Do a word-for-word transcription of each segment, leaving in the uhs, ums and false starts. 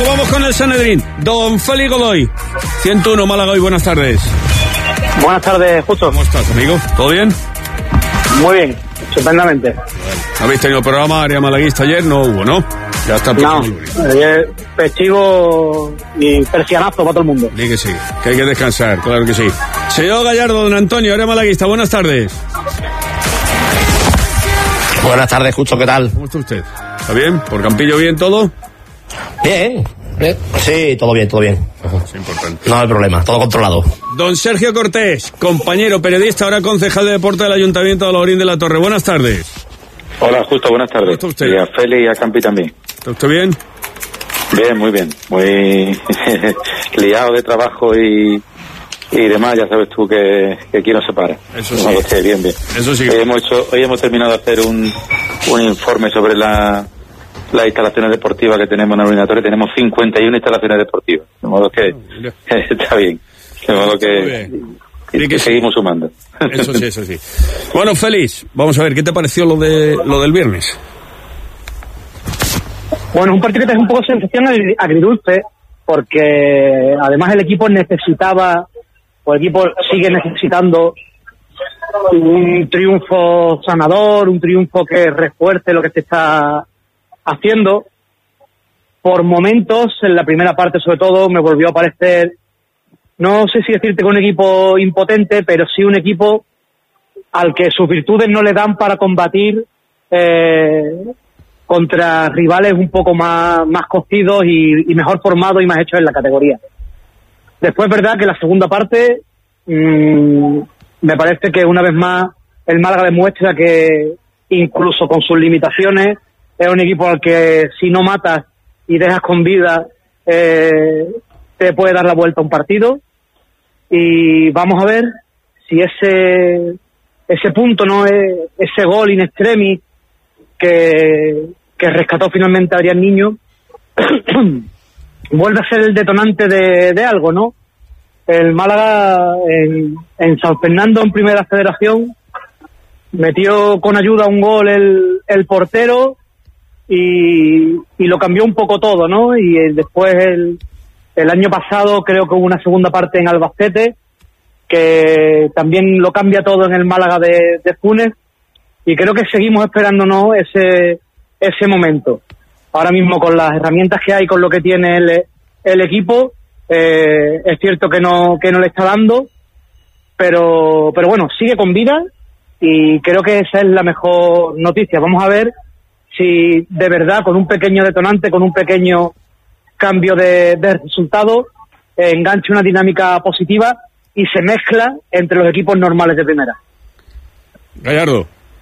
Vamos con el Sanedrín. Don Félix Godoy, ciento uno Málaga hoy, buenas tardes. Buenas tardes, Justo. ¿Cómo estás, amigo? ¿Todo bien? Muy bien, estupendamente. ¿Habéis tenido programa área malaguista ayer? No hubo, ¿no? Ya está. No, ayer festivo y persianazo para todo el mundo. Sí que sí, que hay que descansar, claro que sí. Señor Gallardo, don Antonio, área malaguista, buenas tardes. Buenas tardes, Justo, ¿qué tal? ¿Cómo está usted? ¿Está bien? ¿Por Campillo bien todo? Bien, bien. Sí, todo bien, todo bien. Es importante. No hay problema, todo controlado. Don Sergio Cortés, compañero periodista, ahora concejal de deporte del Ayuntamiento de Alhaurín de la Torre. Buenas tardes. Hola, Justo, buenas tardes. ¿Cómo está usted? Y a Feli y a Campi también. ¿Está usted bien? Bien, muy bien. Muy liado de trabajo y, y demás. Ya sabes tú que, que aquí no se para. Eso sí. No, que bien, bien. Eso sí. Hoy hemos, hecho, hoy hemos terminado de hacer un, un informe sobre la, las instalaciones deportivas que tenemos en Alhaurín de la Torre. Tenemos cincuenta y una instalaciones deportivas. De modo que oh, está bien. De modo que... Y que seguimos sí. sumando. Eso sí, eso sí. Bueno, Félix, vamos a ver, ¿qué te pareció lo de lo del viernes? Bueno, un partido que es un poco sensación agridulce, porque además el equipo necesitaba, o el equipo sigue necesitando un triunfo sanador, un triunfo que refuerce lo que se está haciendo. Por momentos, en la primera parte sobre todo, me volvió a parecer, no sé si decirte que un equipo impotente, pero sí un equipo al que sus virtudes no le dan para combatir eh, contra rivales un poco más, más cocidos y, y mejor formados y más hechos en la categoría. Después es verdad que la segunda parte mmm, me parece que una vez más el Málaga demuestra que incluso con sus limitaciones es un equipo al que si no matas y dejas con vida eh, te puede dar la vuelta a un partido. Y vamos a ver si ese ese punto, no es ese gol in extremis que, que rescató finalmente a Adrián Niño vuelve a ser el detonante de, de algo, ¿no? El Málaga en, en San Fernando, en Primera Federación, metió con ayuda un gol el, el portero y, y lo cambió un poco todo, ¿no? Y después el El año pasado creo que hubo una segunda parte en Albacete que también lo cambia todo en el Málaga de, de Funes, y creo que seguimos esperándonos ese ese momento. Ahora mismo con las herramientas que hay, con lo que tiene el, el equipo, eh, es cierto que no que no le está dando, pero pero bueno, sigue con vida y creo que esa es la mejor noticia. Vamos a ver si de verdad con un pequeño detonante, con un pequeño cambio de, de resultado, eh, engancha una dinámica positiva y se mezcla entre los equipos normales de primera. Gallardo.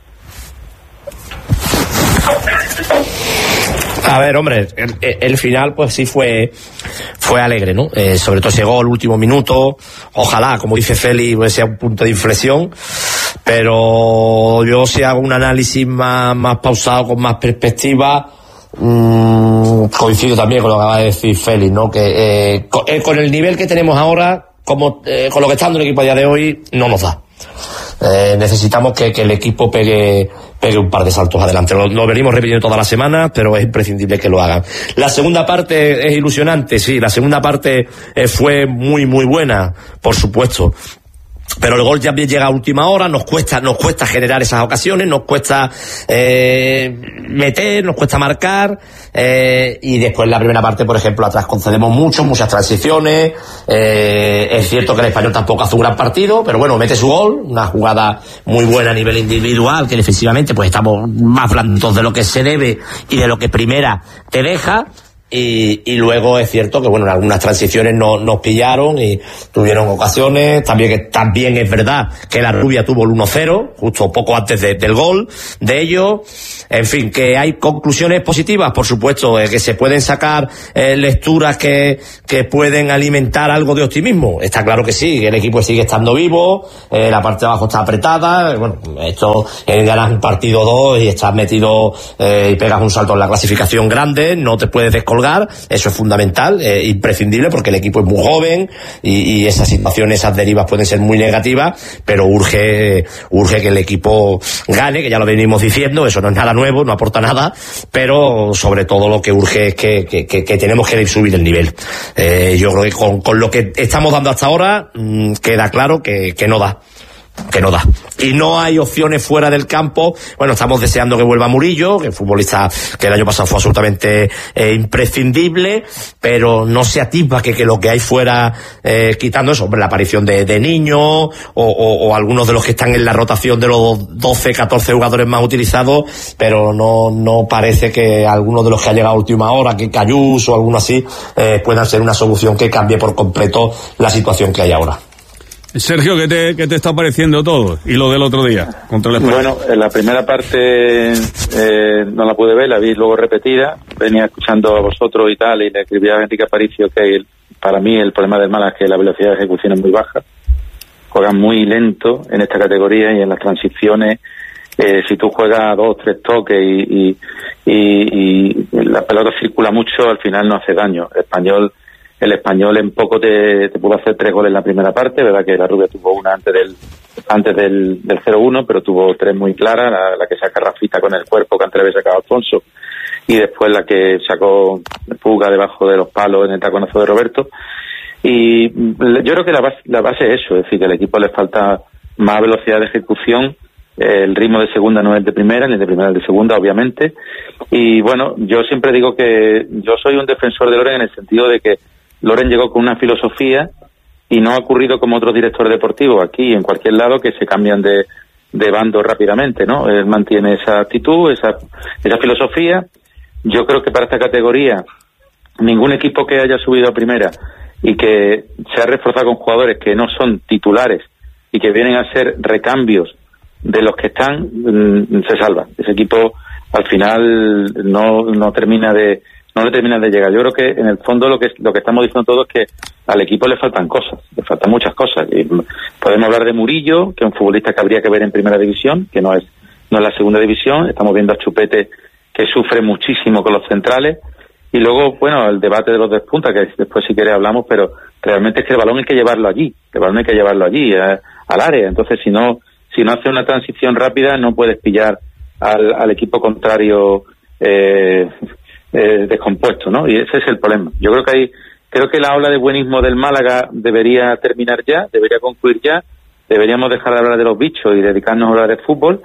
A ver, hombre, el, el final pues sí fue fue alegre, ¿no? Eh, sobre todo ese gol, último minuto, ojalá, como dice Feli, pues sea un punto de inflexión, pero yo si hago un análisis más, más pausado, con más perspectiva, Mm, coincido también con lo que acaba de decir Félix, ¿no? Que eh, con, eh, con el nivel que tenemos ahora, como eh, con lo que está dando el equipo a día de hoy, no nos da. Eh, necesitamos que, que el equipo pegue pegue un par de saltos adelante. Lo, lo venimos repitiendo todas las semanas, pero es imprescindible que lo hagan. La segunda parte es ilusionante, sí. La segunda parte eh, fue muy muy buena, por supuesto. Pero el gol ya llega a última hora, nos cuesta, nos cuesta generar esas ocasiones, nos cuesta eh, meter, nos cuesta marcar, eh, y después en la primera parte, por ejemplo, atrás concedemos mucho, muchas transiciones, eh, es cierto que el Español tampoco hace un gran partido, pero bueno, mete su gol, una jugada muy buena a nivel individual, que defensivamente pues estamos más blandos de lo que se debe y de lo que primera te deja. Y, y luego es cierto que bueno, en algunas transiciones no, nos pillaron y tuvieron ocasiones. También que también es verdad que la Rubia tuvo el uno cero justo poco antes de, del gol de ellos. En fin, que hay conclusiones positivas, por supuesto, eh, que se pueden sacar eh, lecturas que, que pueden alimentar algo de optimismo. Está claro que sí, que el equipo sigue estando vivo, eh, la parte de abajo está apretada. Bueno, esto eh, ganas un partido dos y estás metido eh, y pegas un salto en la clasificación grande, no te puedes descolgar. colgar, eso es fundamental, eh, imprescindible, porque el equipo es muy joven y, y esas situaciones, esas derivas pueden ser muy negativas, pero urge, urge que el equipo gane, que ya lo venimos diciendo, eso no es nada nuevo, no aporta nada, pero sobre todo lo que urge es que, que, que, que tenemos que subir el nivel. Eh, yo creo que con, con lo que estamos dando hasta ahora, mmm, queda claro que, que no da. que no da. Y no hay opciones fuera del campo. Bueno, estamos deseando que vuelva Murillo, que es futbolista que el año pasado fue absolutamente eh, imprescindible, pero no se atisba que, que lo que hay fuera, eh, quitando eso, hombre, la aparición de, de Niño o, o, o algunos de los que están en la rotación de los doce, catorce jugadores más utilizados, pero no, no parece que alguno de los que ha llegado a última hora, que Cayús o alguno así, eh, puedan ser una solución que cambie por completo la situación que hay ahora. Sergio, ¿qué te, qué te está pareciendo todo? Y lo del otro día, contra el España. Bueno, en la primera parte eh, no la pude ver, la vi luego repetida. Venía escuchando a vosotros y tal, y le escribí a Enrique Aparicio que el, para mí el problema del Málaga es que la velocidad de ejecución es muy baja. Juegan muy lento en esta categoría y en las transiciones. Eh, si tú juegas dos, tres toques y, y, y, y la pelota circula mucho, al final no hace daño. El español... El Español en poco te, te pudo hacer tres goles en la primera parte, verdad que la Rubia tuvo una antes del antes del, del cero uno, pero tuvo tres muy claras, la, la que saca Rafita con el cuerpo que antes le había sacado Alfonso, y después la que sacó Puga debajo de los palos en el taconazo de Roberto. Y yo creo que la base, la base es eso, es decir, que al equipo le falta más velocidad de ejecución. El ritmo de segunda no es el de primera, ni el de primera es el de segunda, obviamente. Y bueno, yo siempre digo que yo soy un defensor de Loren en el sentido de que Loren llegó con una filosofía y no ha ocurrido como otros directores deportivos aquí en cualquier lado que se cambian de, de bando rápidamente, ¿no? Él mantiene esa actitud, esa, esa filosofía. Yo creo que para esta categoría ningún equipo que haya subido a primera y que se ha reforzado con jugadores que no son titulares y que vienen a ser recambios de los que están, mmm, se salva. Ese equipo al final no, no termina de no le termina de llegar. Yo creo que en el fondo lo que lo que estamos diciendo todos es que al equipo le faltan cosas, le faltan muchas cosas. Y podemos hablar de Murillo, que es un futbolista que habría que ver en primera división, que no es no es la segunda división. Estamos viendo a Chupete, que sufre muchísimo con los centrales. Y luego, bueno, el debate de los despuntas, que después si quieres hablamos, pero realmente es que el balón hay que llevarlo allí, el balón hay que llevarlo allí, eh, al área. Entonces, si no si no hace una transición rápida, no puedes pillar al, al equipo contrario eh, eh, descompuesto, ¿no? Y ese es el problema. Yo creo que hay, creo que la ola de buenismo del Málaga debería terminar ya, debería concluir ya, deberíamos dejar de hablar de los bichos y dedicarnos a hablar de fútbol,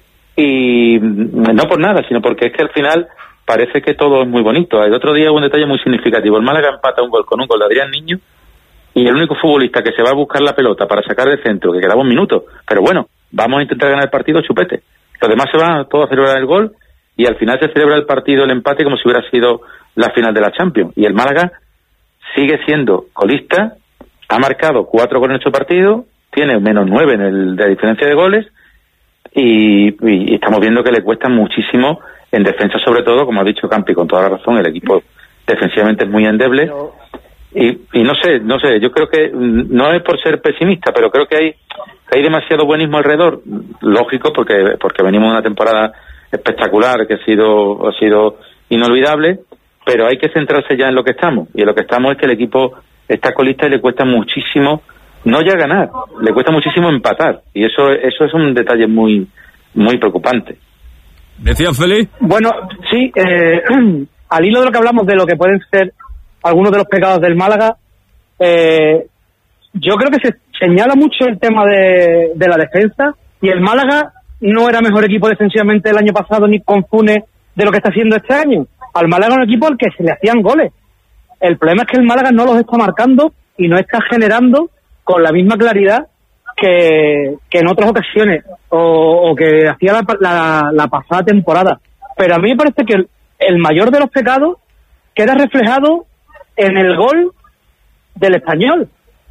y no por nada, sino porque es que al final parece que todo es muy bonito. El otro día hubo un detalle muy significativo. El Málaga empata un gol con un gol de Adrián Niño, y el único futbolista que se va a buscar la pelota para sacar del centro, que quedaba un minuto, pero bueno, vamos a intentar ganar el partido, Chupete. Los demás se van todos a celebrar el gol, y al final se celebra el partido, el empate, como si hubiera sido la final de la Champions. Y el Málaga sigue siendo colista, ha marcado cuatro goles en ocho partidos, tiene menos nueve en el de diferencia de goles, y, y, y estamos viendo que le cuesta muchísimo en defensa, sobre todo, como ha dicho Campi con toda la razón, el equipo defensivamente es muy endeble. Pero... Y, y no sé, no sé, yo creo que no es por ser pesimista, pero creo que hay hay demasiado buenismo alrededor, lógico, porque porque venimos de una temporada espectacular que ha sido ha sido inolvidable, pero hay que centrarse ya en lo que estamos, y en lo que estamos es que el equipo está colista y le cuesta muchísimo, no ya ganar, le cuesta muchísimo empatar, y eso eso es un detalle muy muy preocupante. ¿Decía Félix? Bueno, sí, eh, al hilo de lo que hablamos de lo que pueden ser algunos de los pecados del Málaga, eh, yo creo que se señala mucho el tema de, de la defensa, y el Málaga no era mejor equipo defensivamente el año pasado ni con Funes de lo que está haciendo este año. Al Málaga es un equipo al que se le hacían goles. El problema es que el Málaga no los está marcando y no está generando con la misma claridad que, que en otras ocasiones o, o que hacía la, la, la pasada temporada. Pero a mí me parece que el, el mayor de los pecados queda reflejado en el gol del Español.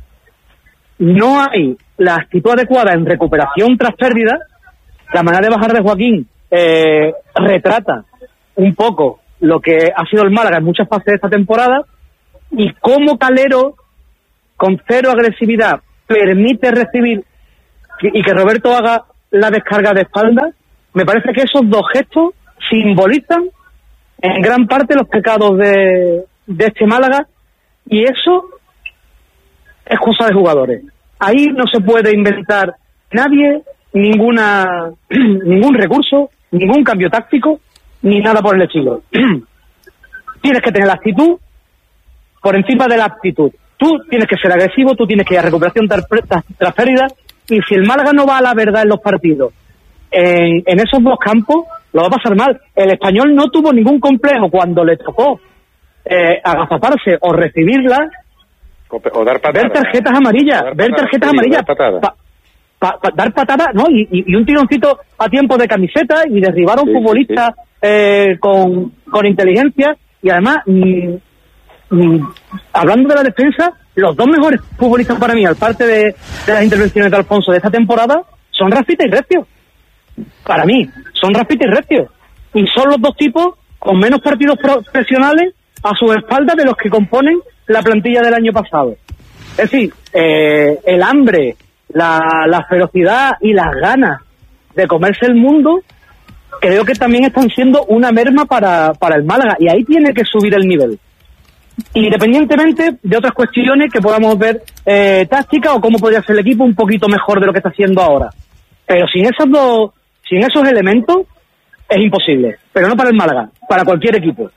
No hay la actitud adecuada en recuperación tras pérdida. La manera de bajar de Joaquín eh, retrata un poco lo que ha sido el Málaga en muchas fases de esta temporada, y cómo Calero, con cero agresividad, permite recibir y que Roberto haga la descarga de espalda. Me parece que esos dos gestos simbolizan en gran parte los pecados de, de este Málaga, y eso es cosa de jugadores. Ahí no se puede inventar nadie ninguna ningún recurso, ningún cambio táctico, ni nada por el estilo. Tienes que tener la actitud por encima de la aptitud. Tú tienes que ser agresivo, tú tienes que ir a recuperación tras, tras pérdida, y si el Málaga no va a la verdad en los partidos, en, en esos dos campos, lo va a pasar mal. El Español no tuvo ningún complejo cuando le tocó eh, agazaparse o recibirla, o dar patadas, ver tarjetas amarillas, dar ver patadas, tarjetas sí, amarillas, dar patadas, pa, pa, pa, dar patadas, ¿no? Y, y, y un tironcito a tiempo de camiseta y derribar a un sí, futbolista sí, sí. Eh, con, con inteligencia, y además, mmm, mmm, hablando de la defensa, los dos mejores futbolistas para mí, aparte de, de las intervenciones de Alfonso de esta temporada, son Rafita y Recio. Para mí, son Rafita y Recio. Y son los dos tipos con menos partidos profesionales a sus espaldas de los que componen la plantilla del año pasado. Es decir, eh, el hambre, la, la ferocidad y las ganas de comerse el mundo, creo que también están siendo una merma para, para el Málaga, y ahí tiene que subir el nivel. Independientemente de otras cuestiones que podamos ver, eh, táctica o cómo podría ser el equipo un poquito mejor de lo que está haciendo ahora. Pero sin esos dos, sin esos elementos, es imposible. Pero no para el Málaga, para cualquier equipo.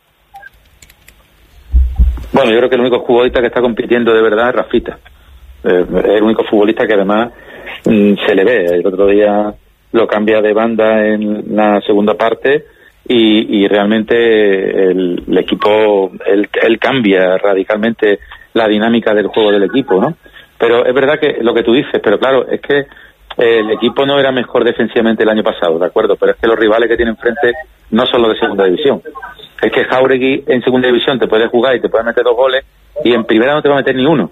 Bueno, yo creo que el único futbolista que está compitiendo de verdad es Rafita. Eh, es el único futbolista que además mm, se le ve. El otro día lo cambia de banda en la segunda parte y, y realmente el, el equipo, él, él cambia radicalmente la dinámica del juego del equipo, ¿no? Pero es verdad que lo que tú dices, pero claro, es que el equipo no era mejor defensivamente el año pasado, ¿de acuerdo? Pero es que los rivales que tienen enfrente no son los de segunda división. Es que Jáuregui en segunda división te puede jugar y te puede meter dos goles, y en primera no te va a meter ni uno.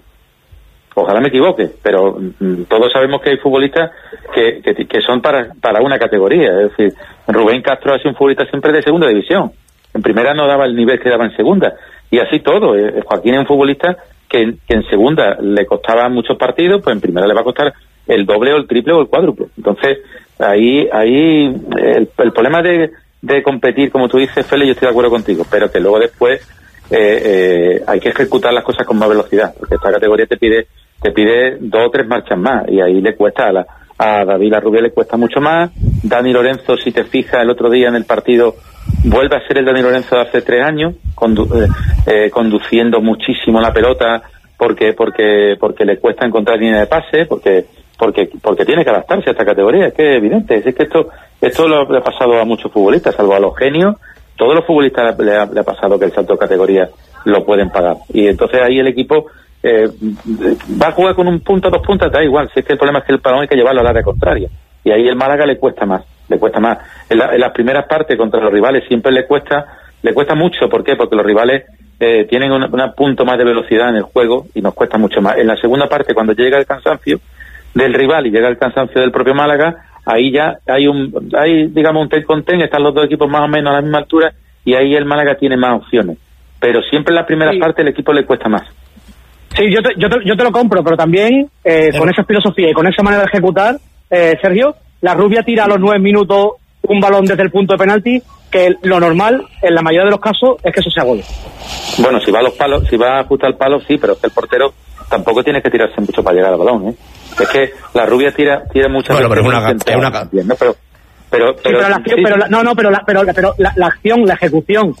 Ojalá me equivoque, pero mm, todos sabemos que hay futbolistas que, que, que son para, para una categoría. Es decir, Rubén Castro ha sido un futbolista siempre de segunda división. En primera no daba el nivel que daba en segunda. Y así todo. Eh, Joaquín es un futbolista que, que en segunda le costaba muchos partidos, pues en primera le va a costar el doble o el triple o el cuádruple. Entonces, ahí ahí el, el problema de, de competir, como tú dices, Félix, yo estoy de acuerdo contigo, pero que luego después eh, eh, hay que ejecutar las cosas con más velocidad, porque esta categoría te pide te pide dos o tres marchas más, y ahí le cuesta a, la, a David Larrubia le cuesta mucho más. Dani Lorenzo, si te fijas, el otro día en el partido vuelve a ser el Dani Lorenzo de hace tres años, condu eh, eh, conduciendo muchísimo la pelota, porque porque porque le cuesta encontrar línea de pase, porque porque porque tiene que adaptarse a esta categoría. Es que es evidente, es que esto esto lo le ha pasado a muchos futbolistas, salvo a los genios. Todos los futbolistas le ha, le ha pasado que el salto de categoría lo pueden pagar, y entonces ahí el equipo eh, va a jugar con un punto, dos puntas, da igual. Si es que el problema es que el balón hay que llevarlo al área contraria, y ahí el Málaga le cuesta más, le cuesta más. En, la, en las primeras partes contra los rivales siempre le cuesta, le cuesta mucho. ¿Por qué? Porque los rivales eh, tienen un, un punto más de velocidad en el juego y nos cuesta mucho más. En la segunda parte, cuando llega el cansancio del rival y llega el cansancio del propio Málaga, ahí ya hay un, hay digamos un ten con ten, están los dos equipos más o menos a la misma altura, y ahí el Málaga tiene más opciones. Pero siempre en la primera sí. parte el equipo le cuesta más. Sí, yo te, yo te, yo te lo compro, pero también eh, con esa filosofía y con esa manera de ejecutar, eh, Sergio, la Rubia tira a los nueve minutos un balón desde el punto de penalti, que lo normal, en la mayoría de los casos, es que eso sea gol. Bueno, si va a los palos, si va a ajustar el palo, sí, pero es que el portero tampoco tiene que tirarse mucho para llegar al balón, ¿eh? Es que la Rubia tira tira muchas bueno, veces. Bueno, pero es una, una... Bien, ¿no? Pero, pero, pero, sí, pero la acción, sí. pero la, no, no, pero la, pero, pero la, la acción, la ejecución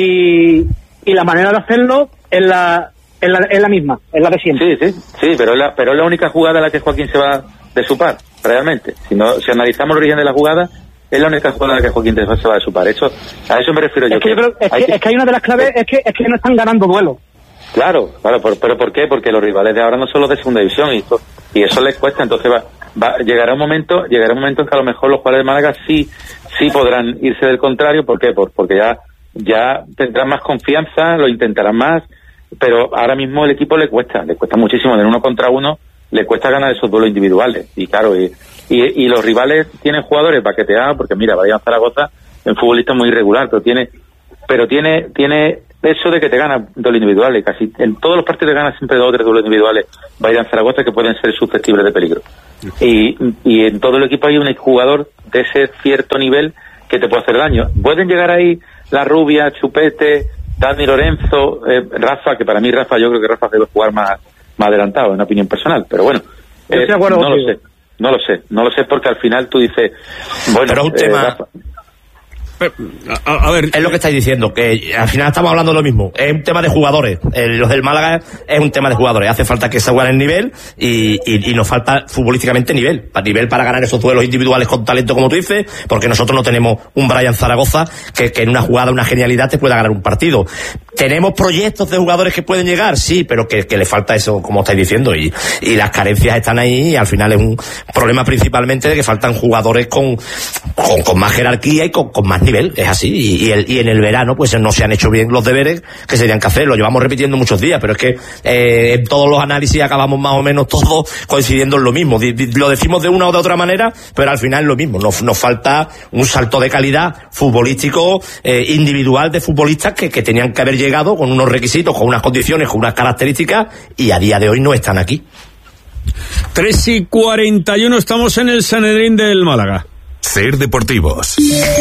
y, y la manera de hacerlo es la Es la, es la misma, es la de siempre. Sí, sí, sí, pero es la, pero es la única jugada en la que Joaquín se va de su par, realmente. Si no, si analizamos el origen de la jugada, es la única jugada en la que Joaquín se va de su par. Eso, a eso me refiero yo. Es que, yo creo, es, hay que, que, es que hay una de las claves, es que, es que no están ganando duelo. Claro, claro, por, pero ¿por qué? Porque los rivales de ahora no son los de segunda división, y eso, y eso les cuesta. Entonces va, va, llegará un momento, llegará un momento en que a lo mejor los jugadores de Málaga sí, sí podrán irse del contrario. ¿Por qué? Por, porque ya, ya tendrán más confianza, lo intentarán más. Pero ahora mismo el equipo le cuesta, le cuesta muchísimo en uno contra uno, le cuesta ganar esos duelos individuales. Y claro, y, y, y los rivales tienen jugadores baqueteados, porque mira, Brian Zaragoza es un futbolista muy irregular, pero tiene, pero tiene, tiene eso de que te gana duelos individuales. Casi en todos los partidos gana siempre dos o tres duelos individuales Brian Zaragoza, que pueden ser susceptibles de peligro. Y, y en todo el equipo hay un jugador de ese cierto nivel que te puede hacer daño. Pueden llegar ahí La Rubia, Chupete, Dani Lorenzo, eh, Rafa, que para mí Rafa, yo creo que Rafa debe jugar más, más adelantado, en opinión personal, pero bueno, eh, no lo sé, no lo sé, no lo sé porque al final tú dices, bueno, pero un eh, tema... Rafa, A, a ver, es lo que estáis diciendo, que al final estamos hablando de lo mismo. Es un tema de jugadores. Eh, los del Málaga es un tema de jugadores. Hace falta que se jueguen el nivel y, y, y nos falta futbolísticamente nivel. Para nivel para ganar esos duelos individuales con talento, como tú dices, porque nosotros no tenemos un Brian Zaragoza que, que en una jugada, una genialidad te pueda ganar un partido. ¿Tenemos proyectos de jugadores que pueden llegar? Sí, pero que, que le falta eso, como estáis diciendo, y, y las carencias están ahí, y al final es un problema principalmente de que faltan jugadores con, con, con más jerarquía y con, con más nivel, es así, y, y, el, y en el verano pues no se han hecho bien los deberes que se tenían que hacer, lo llevamos repitiendo muchos días, pero es que eh, en todos los análisis acabamos más o menos todos coincidiendo en lo mismo, di, di, lo decimos de una o de otra manera, pero al final es lo mismo, nos, nos falta un salto de calidad futbolístico, eh, individual de futbolistas que, que tenían que haber llegado con unos requisitos, con unas condiciones, con unas características, y a día de hoy no están aquí. tres y cuarenta y uno, estamos en el Sanedrín del Málaga. Ser Deportivos.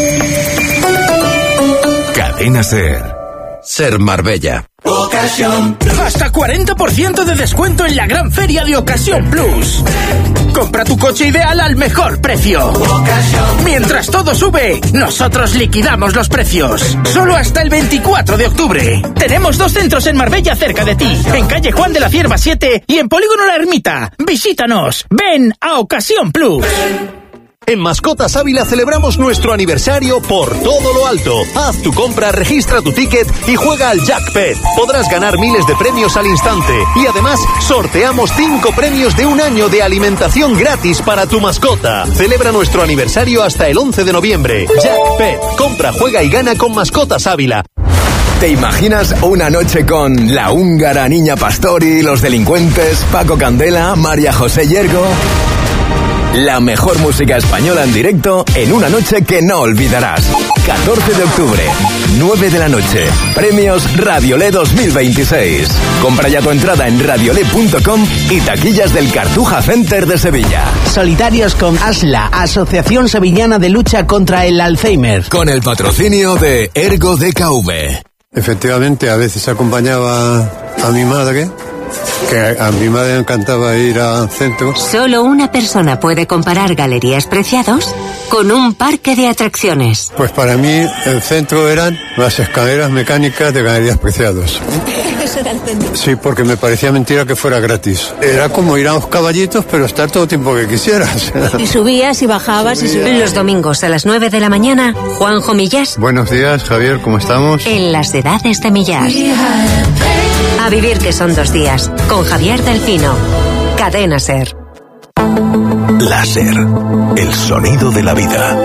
Cadena Ser. Ser Marbella. Ocasión. Hasta cuarenta por ciento de descuento en la gran feria de Ocasión Plus. Compra tu coche ideal al mejor precio. Ocasión. Mientras todo sube, nosotros liquidamos los precios. Solo hasta el veinticuatro de octubre. Tenemos dos centros en Marbella cerca de ti. En calle Juan de la Cierva siete y en Polígono La Ermita. Visítanos. Ven a Ocasión Plus. En Mascotas Ávila celebramos nuestro aniversario por todo lo alto. Haz tu compra, registra tu ticket y juega al Jackpet. Podrás ganar miles de premios al instante. Y además, sorteamos cinco premios de un año de alimentación gratis para tu mascota. Celebra nuestro aniversario hasta el once de noviembre. Jackpet. Compra, juega y gana con Mascotas Ávila. ¿Te imaginas una noche con la húngara Niña Pastori, los delincuentes, Paco Candela, María José Yergo? La mejor música española en directo en una noche que no olvidarás. catorce de octubre, nueve de la noche. Premios Radiolé dos mil veintiséis. Compra ya tu entrada en radiolé punto com y taquillas del Cartuja Center de Sevilla. Solidarios con ASLA, Asociación Sevillana de Lucha contra el Alzheimer. Con el patrocinio de Ergo D K V. Efectivamente, a veces acompañaba a mi madre, que a mi madre le encantaba ir al centro. Solo una persona puede comparar Galerías Preciados con un parque de atracciones. Pues para mí el centro eran las escaleras mecánicas de Galerías Preciados. Eso era el centro. Sí, porque me parecía mentira que fuera gratis. Era como ir a los caballitos, pero estar todo el tiempo que quisieras. Y subías y bajabas y subías. Los domingos a las nueve de la mañana, Juanjo Millás. Buenos días, Javier, ¿cómo estamos? En las edades de Millás. A vivir que son dos días, con Javier Delfino. Cadena Ser. Láser, el sonido de la vida.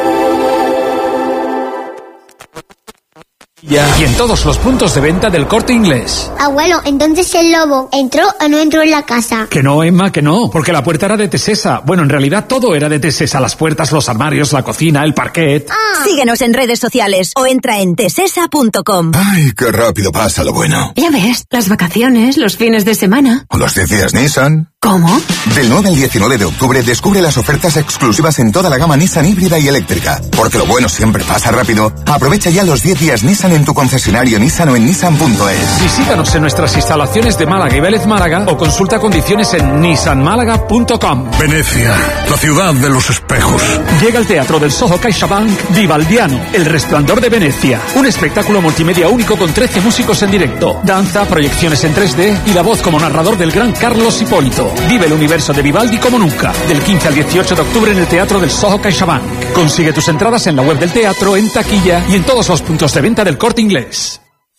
Y en todos los puntos de venta del Corte Inglés. Abuelo, entonces el lobo ¿entró o no entró en la casa? Que no, Emma, que no, porque la puerta era de Tesesa. Bueno, en realidad todo era de Tesesa, las puertas, los armarios, la cocina, el parquet. Ah. Síguenos en redes sociales o entra en tesesa punto com. Ay, qué rápido pasa lo bueno. Ya ves, las vacaciones, los fines de semana. O los diez días Nissan. ¿Cómo? Del nueve al diecinueve de octubre descubre las ofertas exclusivas en toda la gama Nissan híbrida y eléctrica. Porque lo bueno siempre pasa rápido. Aprovecha ya los diez días Nissan en tu concesionario Nissan o en nissan punto es. Visítanos en nuestras instalaciones de Málaga y Vélez Málaga o consulta condiciones en nissan málaga punto com. Venecia, la ciudad de los espejos. Llega al Teatro del Soho CaixaBank Vivaldiano, El Resplandor de Venecia. Un espectáculo multimedia único con trece músicos en directo. Danza, proyecciones en tres D y la voz como narrador del gran Carlos Hipólito. Vive el universo de Vivaldi como nunca. Del quince al dieciocho de octubre en el Teatro del Soho CaixaBank. Consigue tus entradas en la web del teatro, en taquilla y en todos los puntos de venta del Corte Inglés.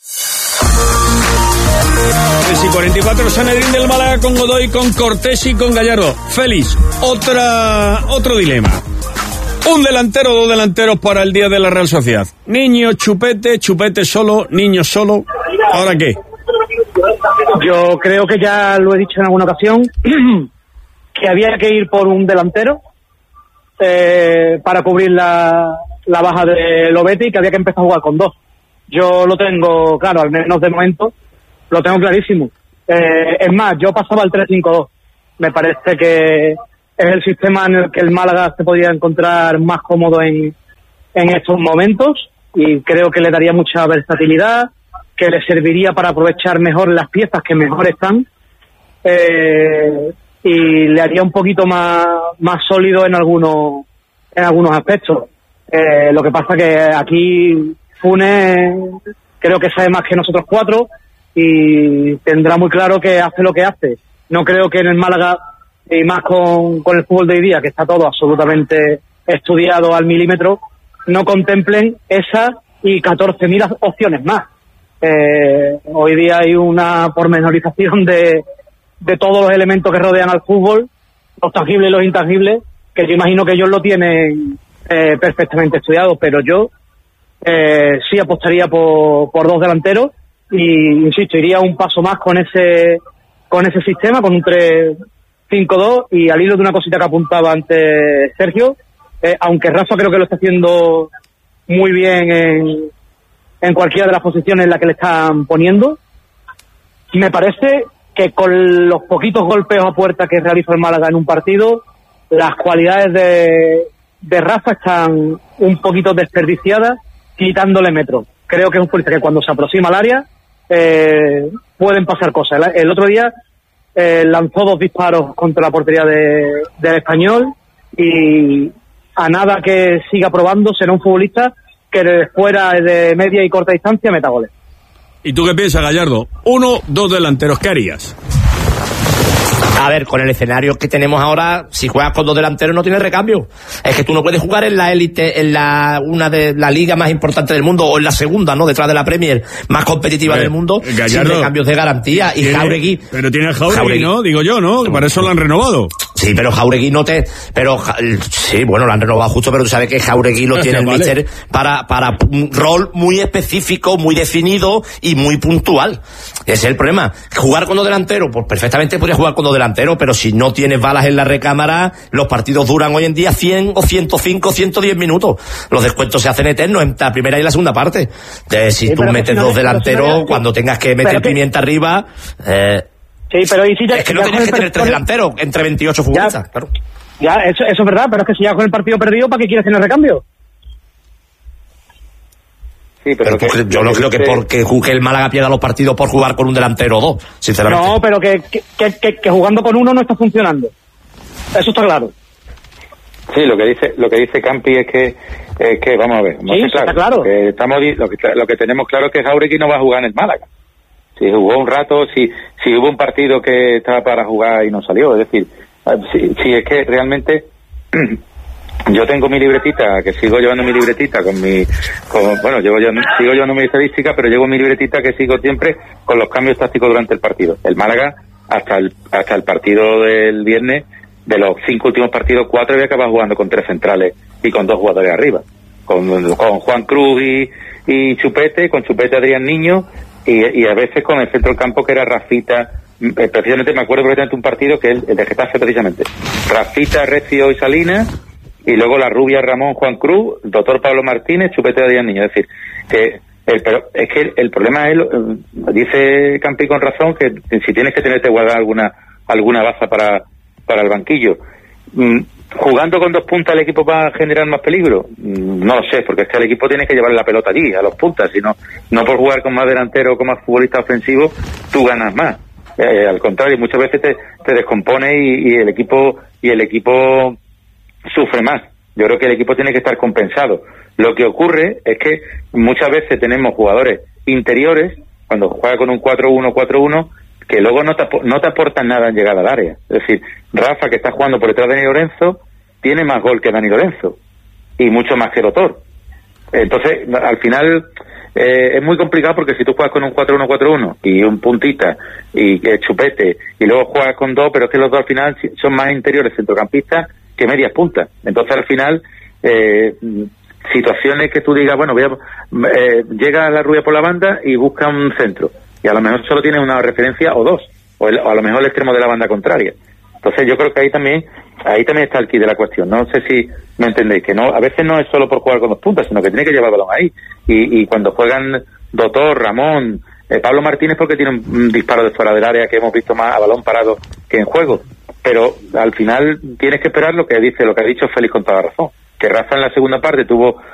tres y cuarenta y cuatro, Sanedrín del Málaga con Godoy, con Cortés y con Gallardo. Félix, otra, otro dilema. Un delantero o dos delanteros para el día de la Real Sociedad. Niño, Chupete, Chupete solo, Niño solo. ¿Ahora qué? Yo creo que ya lo he dicho en alguna ocasión, que había que ir por un delantero eh, para cubrir la, la baja de Lobetti y que había que empezar a jugar con dos. Yo lo tengo claro, al menos de momento, lo tengo clarísimo. Eh, es más, yo pasaba al tres cinco dos. Me parece que es el sistema en el que el Málaga se podría encontrar más cómodo en, en estos momentos, y creo que le daría mucha versatilidad, que le serviría para aprovechar mejor las piezas que mejor están, eh, y le haría un poquito más, más sólido en algunos, en algunos aspectos. Eh, lo que pasa que aquí Funes creo que sabe más que nosotros cuatro y tendrá muy claro que hace lo que hace. No creo que en el Málaga, y más con, con el fútbol de hoy día, que está todo absolutamente estudiado al milímetro, no contemplen esas y catorce mil opciones más. Eh, hoy día hay una pormenorización de, de todos los elementos que rodean al fútbol, los tangibles y los intangibles, que yo imagino que ellos lo tienen eh, perfectamente estudiado, pero yo eh, sí apostaría por, por dos delanteros y, insisto, iría un paso más con ese con ese sistema, con un tres cinco dos, y al hilo de una cosita que apuntaba antes Sergio, eh, aunque Rafa creo que lo está haciendo muy bien en, en cualquiera de las posiciones en las que le están poniendo, me parece que con los poquitos golpeos a puerta que realiza el Málaga en un partido, las cualidades de, de Rafa están un poquito desperdiciadas, quitándole metros. Creo que es un futbolista que cuando se aproxima al área eh, pueden pasar cosas. El, el otro día eh, lanzó dos disparos contra la portería de, del Español, y a nada que siga probando será un futbolista que de fuera de media y corta distancia meta goles. ¿Y tú qué piensas, Gallardo? Uno, dos delanteros, ¿qué harías? A ver, con el escenario que tenemos ahora, si juegas con dos delanteros no tienes recambio. Es que tú no puedes jugar en la élite, en la una de la liga más importante del mundo, o en la segunda, ¿no? Detrás de la Premier más competitiva eh, del mundo, Gallardo, sin recambios de garantía. Y tiene, Jauregui... Pero tiene Jauregui, Jauregui, ¿no? Digo yo, ¿no? Para eso lo han renovado. Sí, pero Jauregui no te... Pero sí, bueno, lo han renovado justo, pero tú sabes que Jauregui lo tiene el vale. míster para, para un rol muy específico, muy definido y muy puntual. Ese es el problema. Jugar con dos delanteros, pues perfectamente podrías jugar con dos delanteros, pero si no tienes balas en la recámara, los partidos duran hoy en día cien o ciento cinco, ciento diez minutos. Los descuentos se hacen eternos en la primera y la segunda parte. Eh, si sí, tú metes dos delanteros, si no, cuando tengas que meter pimienta que... arriba... Eh, sí, pero ¿y si ya, es que no tenías que tener tres delanteros entre veintiocho futbolistas, claro. Ya, eso, eso es verdad, pero es que si ya con el partido perdido, ¿para qué quieres tener recambio? Sí, pero, pero que, yo no creo que porque jugue el Málaga pierda los partidos por jugar con un delantero o dos, sinceramente. No, pero que, que, que, que jugando con uno no está funcionando. Eso está claro. Sí, lo que dice lo que dice Campi es que es que vamos a ver, vamos sí, a claro, está claro. Que estamos lo que lo que tenemos claro es que Jauregui no va a jugar en el Málaga. Si jugó un rato, si si hubo un partido que estaba para jugar y no salió, es decir, si, si es que realmente yo tengo mi libretita, que sigo llevando mi libretita con mi, con, bueno, llevo yo, sigo llevando mi estadística, pero llevo mi libretita que sigo siempre con los cambios tácticos durante el partido. El Málaga, hasta el, hasta el partido del viernes, de los cinco últimos partidos, cuatro había acabado jugando con tres centrales y con dos jugadores arriba. Con, con Juan Cruz y, y Chupete, con Chupete Adrián Niño, y, y a veces con el centro del campo que era Rafita. Eh, precisamente me acuerdo perfectamente un partido que es el de Getafe, precisamente. Rafita, Recio y Salinas, y luego la rubia Ramón Juan Cruz, el doctor Pablo Martínez, Chupete de Niño. Es decir, que el, pero es que el, el problema es, eh, dice Campi con razón, que si tienes que tenerte guardar alguna alguna baza para para el banquillo. Mm, ¿Jugando con dos puntas el equipo va a generar más peligro? Mm, no lo sé, porque es que el equipo tiene que llevar la pelota allí, a los puntas, si no, no por jugar con más delantero o con más futbolista ofensivo, tú ganas más. Eh, al contrario, muchas veces te, te descompone y, y el equipo y el equipo sufre más. Yo creo que el equipo tiene que estar compensado. Lo que ocurre es que muchas veces tenemos jugadores interiores, cuando juega con un cuatro uno cuatro uno, que luego no te, no te aportan nada en llegada al área. Es decir, Rafa, que está jugando por detrás de Dani Lorenzo, tiene más gol que Dani Lorenzo, y mucho más que Lotor. Entonces, al final, eh, es muy complicado, porque si tú juegas con un cuatro uno cuatro uno y un puntita y eh, Chupete, y luego juegas con dos, pero es que los dos al final son más interiores centrocampistas que medias puntas. Entonces, al final, eh, situaciones que tú digas, bueno, voy a, eh, llega la rubia por la banda y busca un centro, y a lo mejor solo tiene una referencia o dos, o, el, o a lo mejor el extremo de la banda contraria. Entonces yo creo que ahí también ahí también está el quid de la cuestión. No sé si me entendéis, que no, a veces no es solo por jugar con dos puntas, sino que tiene que llevar el balón ahí. Y, y cuando juegan Doctor, Ramón, eh, Pablo Martínez, porque tiene un, un disparo de fuera del área que hemos visto más a balón parado que en juego. Pero al final tienes que esperar lo que dice, lo que ha dicho Félix con toda razón. Que Rafa en la segunda parte tuvo